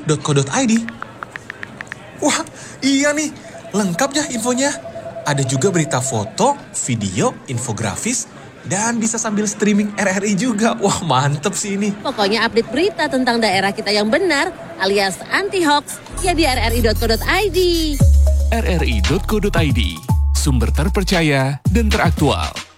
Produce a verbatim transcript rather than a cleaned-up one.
dot co dot i d. Wah, iya nih, lengkap ya infonya. Ada juga berita foto, video, infografis, dan bisa sambil streaming R R I juga. Wah, mantep sih ini. Pokoknya update berita tentang daerah kita yang benar alias anti-hoax ya di r r i dot co dot i d. r r i dot co dot i d, sumber terpercaya dan teraktual.